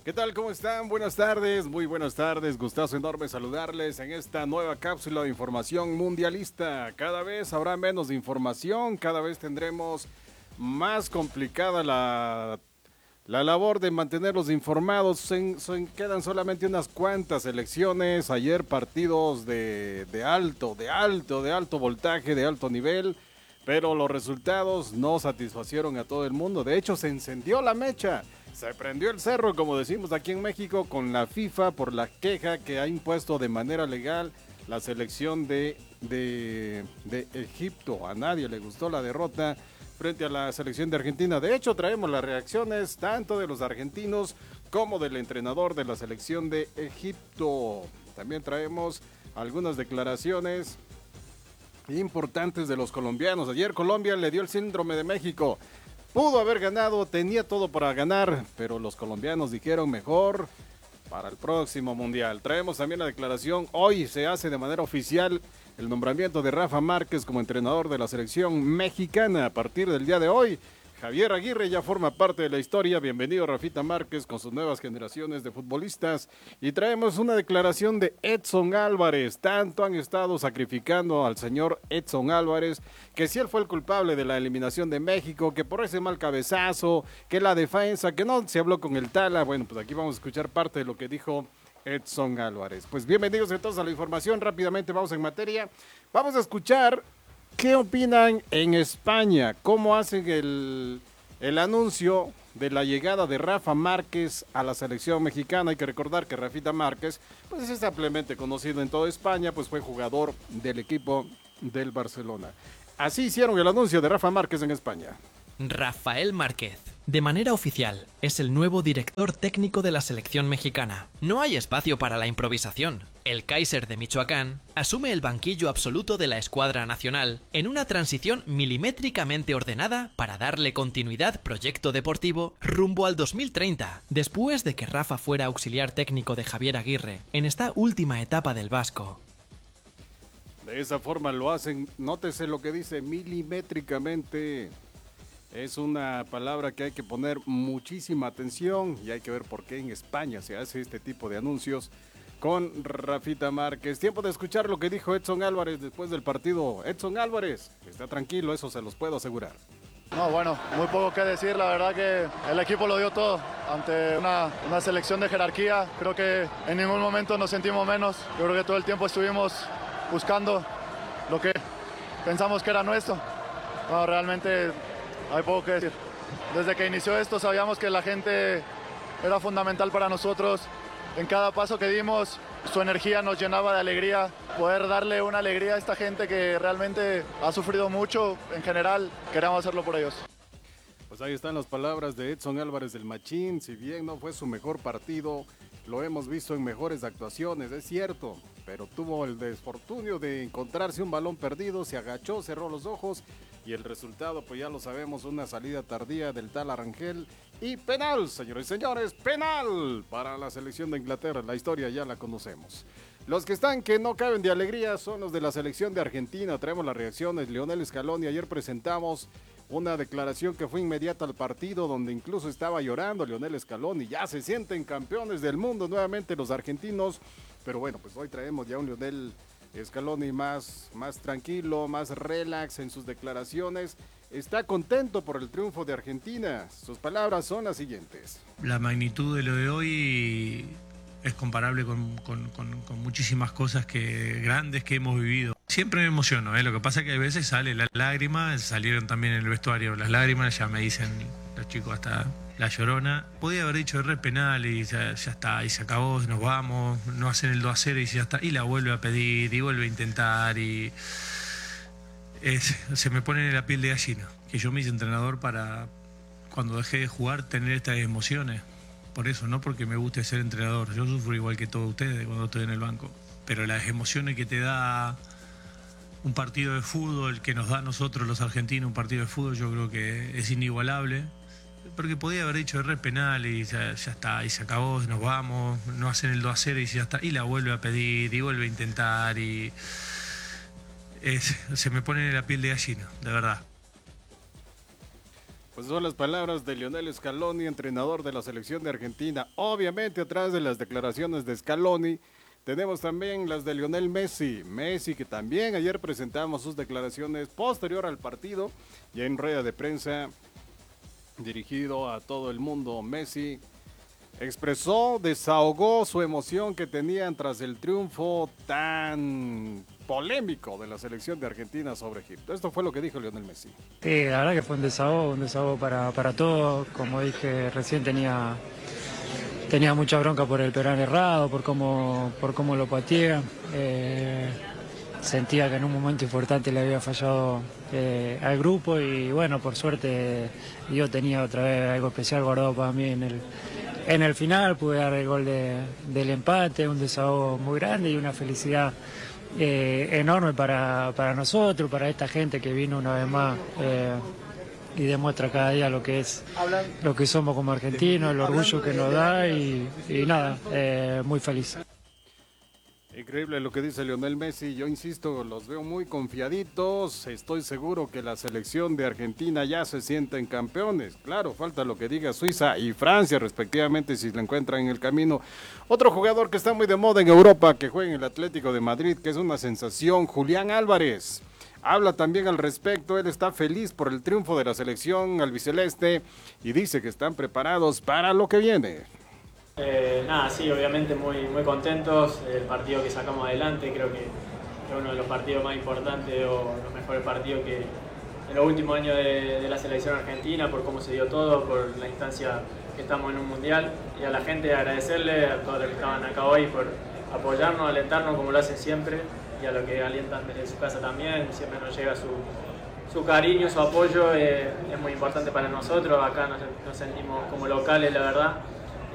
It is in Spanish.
¿Qué tal? ¿Cómo están? Buenas tardes, muy buenas tardes. Gustazo enorme saludarles en esta nueva cápsula de información mundialista. Cada vez habrá menos información, cada vez tendremos más complicada la labor de mantenerlos informados. Quedan solamente unas cuantas elecciones. Ayer partidos de alto voltaje, de alto nivel. Pero los resultados no satisfacieron a todo el mundo. De hecho, se encendió la mecha. Se prendió el cerro, como decimos aquí en México, con la FIFA por la queja que ha impuesto de manera legal la selección de Egipto. A nadie le gustó la derrota frente a la selección de Argentina. De hecho, traemos las reacciones tanto de los argentinos como del entrenador de la selección de Egipto. También traemos algunas declaraciones importantes de los colombianos. Ayer Colombia le dio el síndrome de México. Pudo haber ganado, tenía todo para ganar, pero los colombianos dijeron mejor para el próximo mundial. Traemos también la declaración. Hoy se hace de manera oficial el nombramiento de Rafa Márquez como entrenador de la selección mexicana. A partir del día de hoy, Javier Aguirre ya forma parte de la historia. Bienvenido Rafita Márquez con sus nuevas generaciones de futbolistas. Y traemos una declaración de Edson Álvarez. Tanto han estado sacrificando al señor Edson Álvarez, que si él fue el culpable de la eliminación de México, que por ese mal cabezazo, que la defensa, que no se habló con el Tala. Bueno, pues aquí vamos a escuchar parte de lo que dijo Edson Álvarez. Pues bienvenidos entonces a la información. Rápidamente vamos en materia. Vamos a escuchar qué opinan en España, cómo hacen el anuncio de la llegada de Rafa Márquez a la selección mexicana. Hay que recordar que Rafita Márquez pues es ampliamente conocido en toda España, pues fue jugador del equipo del Barcelona. Así hicieron el anuncio de Rafa Márquez en España. Rafael Márquez, de manera oficial, es el nuevo director técnico de la selección mexicana. No hay espacio para la improvisación. El Kaiser de Michoacán asume el banquillo absoluto de la escuadra nacional en una transición milimétricamente ordenada para darle continuidad proyecto deportivo rumbo al 2030, después de que Rafa fuera auxiliar técnico de Javier Aguirre en esta última etapa del Vasco. De esa forma lo hacen, nótese lo que dice milimétricamente. Es una palabra que hay que poner muchísima atención y hay que ver por qué en España se hace este tipo de anuncios con Rafita Márquez. Tiempo de escuchar lo que dijo Edson Álvarez después del partido. Edson Álvarez está tranquilo, eso se los puedo asegurar. No, bueno, muy poco que decir, la verdad que el equipo lo dio todo ante una selección de jerarquía. Creo que en ningún momento nos sentimos menos. Yo creo que todo el tiempo estuvimos buscando lo que pensamos que era nuestro. No, realmente hay poco que decir. Desde que inició esto sabíamos que la gente era fundamental para nosotros. En cada paso que dimos, su energía nos llenaba de alegría. Poder darle una alegría a esta gente que realmente ha sufrido mucho, en general, queremos hacerlo por ellos. Pues ahí están las palabras de Edson Álvarez del Machín. Si bien no fue su mejor partido, lo hemos visto en mejores actuaciones, es cierto, pero tuvo el desfortunio de encontrarse un balón perdido, se agachó, cerró los ojos y el resultado, pues ya lo sabemos, una salida tardía del Tala Rangel y penal, señores y señores, penal para la selección de Inglaterra. La historia ya la conocemos. Los que están que no caben de alegría son los de la selección de Argentina. Traemos las reacciones. Lionel Scaloni, ayer presentamos una declaración que fue inmediata al partido, donde incluso estaba llorando Lionel Scaloni. Ya se sienten campeones del mundo nuevamente los argentinos, pero bueno, pues hoy traemos ya un Lionel Scaloni más tranquilo, más relax en sus declaraciones. Está contento por el triunfo de Argentina. Sus palabras son las siguientes. La magnitud de lo de hoy es comparable con muchísimas cosas grandes que hemos vivido. Siempre me emociono, lo que pasa es que a veces sale la lágrima, salieron también en el vestuario las lágrimas, ya me dicen los chicos hasta la llorona. Podía haber dicho re penal y ya está, y se acabó, nos vamos, no hacen el 2-0 y ya está, y la vuelve a pedir y vuelve a intentar y se me pone en la piel de gallina, que yo me hice entrenador para cuando dejé de jugar tener estas emociones. Por eso, no porque me guste ser entrenador, yo sufro igual que todos ustedes cuando estoy en el banco, pero las emociones que te da un partido de fútbol, que nos da a nosotros los argentinos un partido de fútbol, yo creo que es inigualable, porque podía haber dicho re penal y ya está, y se acabó, nos vamos, no hacen el 2-0 y ya está, y la vuelve a pedir y vuelve a intentar y se me pone en la piel de gallina, de verdad. Pues son las palabras de Lionel Scaloni, entrenador de la selección de Argentina. Obviamente, atrás de las declaraciones de Scaloni, tenemos también las de Lionel Messi. Messi, que también ayer presentamos sus declaraciones posterior al partido, ya en rueda de prensa, dirigido a todo el mundo. Messi expresó, desahogó su emoción que tenían tras el triunfo tan polémico de la selección de Argentina sobre Egipto. Esto fue lo que dijo Lionel Messi. Sí, la verdad que fue un desahogo para todos. Como dije recién, tenía mucha bronca por el penal errado, por cómo lo pateé. Sentía que en un momento importante le había fallado al grupo y bueno, por suerte yo tenía otra vez algo especial guardado para mí en el final. Pude dar el gol del empate, un desahogo muy grande y una felicidad enorme para nosotros, para esta gente que vino una vez más y demuestra cada día lo que somos como argentinos, el orgullo que nos da y nada, muy feliz. Increíble lo que dice Lionel Messi. Yo insisto, los veo muy confiaditos. Estoy seguro que la selección de Argentina ya se sienten campeones. Claro, falta lo que diga Suiza y Francia respectivamente si lo encuentran en el camino. Otro jugador que está muy de moda en Europa, que juega en el Atlético de Madrid, que es una sensación, Julián Álvarez. Habla también al respecto. Él está feliz por el triunfo de la selección albiceleste y dice que están preparados para lo que viene. Nada, sí, obviamente muy contentos. El partido que sacamos adelante creo que es uno de los partidos más importantes o los mejores partidos que en los últimos años de la selección argentina, por cómo se dio todo, por la instancia que estamos en un mundial. Y a la gente agradecerle, a todos los que estaban acá hoy, por apoyarnos, alentarnos como lo hacen siempre, y a los que alientan desde su casa también. Siempre nos llega su cariño, su apoyo, es muy importante para nosotros. Acá nos sentimos como locales, la verdad.